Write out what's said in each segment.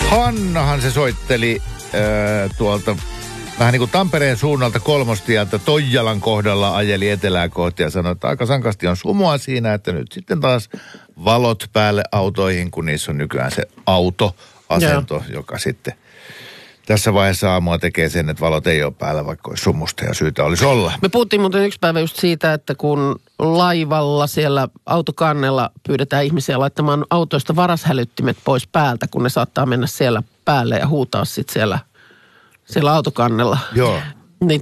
Hannahan se soitteli tuolta vähän niin kuin Tampereen suunnalta Kolmostieltä Toijalan kohdalla ajeli etelää kohti ja sanoi, että aika sankasti on sumua siinä, että nyt sitten taas valot päälle autoihin, kun niissä on nykyään se autoasento, joka sitten tässä vaiheessa aamua tekee sen, että valot ei ole päällä, vaikka olisi sumusta ja syytä olisi olla. Me puhuttiin muuten yksi päivä just siitä, että kun laivalla siellä autokannella pyydetään ihmisiä laittamaan autoista varashälyttimet pois päältä, kun ne saattaa mennä siellä päälle ja huutaa sitten siellä autokannella. Joo. Niin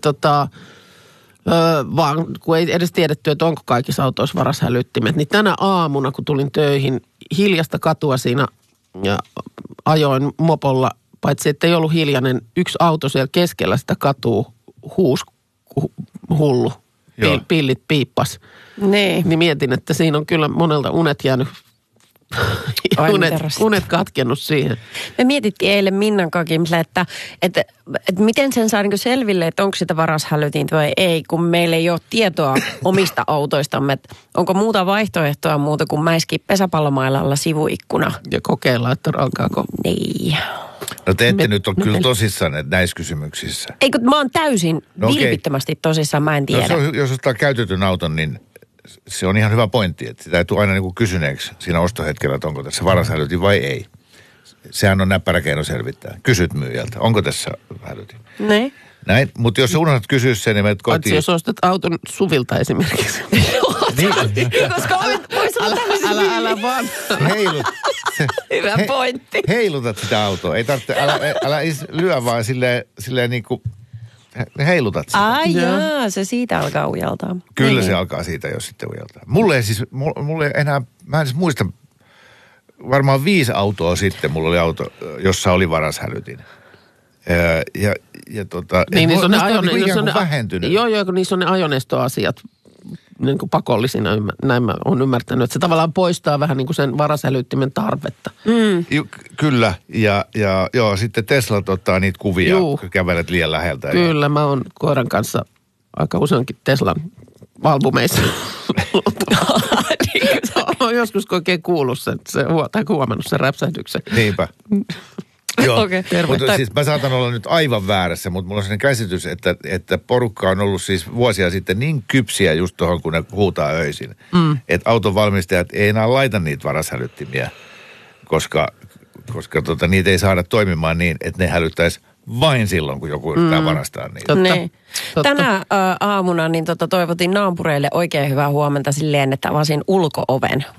vaan kun ei edes tiedetty, että onko kaikissa autoissa varashälyttimet, niin tänä aamuna, kun tulin töihin, hiljasta katua siinä ja ajoin mopolla, paitsi että ei ollut hiljainen, yksi auto siellä keskellä sitä katua huusi hullu. Pillit piippas. Niin mietin, että siinä on kyllä monelta unet jäänyt, unet katkennut siihen. Me mietittiin eilen Minnan kanssa, että miten sen saa niin selville, että onko sitä varashälytintä vai ei, kun meillä ei ole tietoa omista autoistamme. Että onko muuta vaihtoehtoa muuta kuin mäiski pesäpallomailalla sivuikkuna. Ja kokeilla, että alkaako. Niin. No te ette nyt ole kyllä tosissaan näissä kysymyksissä. Eikö mä oon täysin vilpittömästi tosissaan, mä en tiedä. No, jos ottaa käytetyn auton, niin se on ihan hyvä pointti, että sitä ei tule aina niin kuin kysyneeksi siinä ostohetkellä, että onko tässä varashälytin vai ei. Sehän on näppärä keino selvittää. Kysyt myyjältä, onko tässä hälytin. Ne. Näin, mutta jos unohdat kysyä sen, niin menet kotiin. Jos ostat auton Suvilta esimerkiksi. Koska voisi olla tämmöisiä älä vaan. Hyvä pointti. Heilutat sitä autoa. Ei tarvitse, älä lyö vaan silleen niin kuin heilutat sitä. Ai jaa, se siitä alkaa ujaltaa. Kyllä se alkaa siitä, jos sitten ujaltaa. Mulle ei enää, mä en siis muista, varmaan 5 autoa sitten mulla oli auto, jossa oli varashälytin. Niin niissä on ne ajoneuvoasiat vähentynyt. Joo, kun niissä on ne ajoneistoasiat niin kuin pakollisina, näin mä oon ymmärtänyt, että se tavallaan poistaa vähän niin kuin sen varashälyttimen tarvetta. Kyllä, ja joo, sitten Teslat ottaa niitä kuvia, kun kävelet liian läheltä. Kyllä, mä oon koiran kanssa aika useinkin Teslan albumeissa. Olen joskus oikein kuullut sen, tai huomannut sen räpsähdyksen. Niinpä. Joo, okay, mutta siis mä saatan olla nyt aivan väärässä, mutta mulla on sellainen käsitys, että porukka on ollut siis vuosia sitten niin kypsiä just tuohon, kun ne huutaa öisin. Että auton valmistajat ei enää laita niitä varashälyttimiä, koska niitä ei saada toimimaan niin, että ne hälyttäisi vain silloin, kun joku yrittää varastaa niitä. Totta. Tänä aamuna niin toivotin naapureille oikein hyvää huomenta silleen, että avasin ulko-oven.